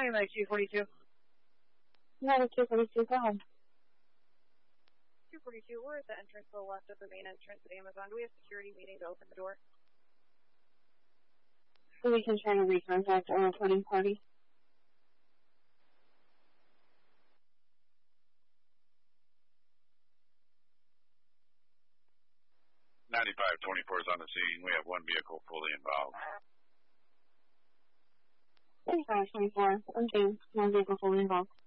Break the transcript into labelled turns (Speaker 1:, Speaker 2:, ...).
Speaker 1: Hi, I'm 242.
Speaker 2: Yeah, 242, go ahead.
Speaker 1: 242, we're at the entrance to the left of the main entrance at Amazon. Do we have security meeting to open the door?
Speaker 2: So we can try to recontact our reporting party.
Speaker 3: $9524 is on the scene. We have one vehicle fully involved.
Speaker 2: 3524, okay, one vehicle fully involved.